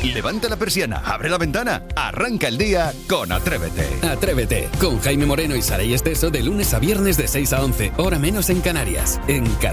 Levanta la persiana, abre la ventana, arranca el día con Atrévete. Atrévete, con Jaime Moreno y Saray Esteso de lunes a viernes de 6 a 11, hora menos en Canarias, en Canal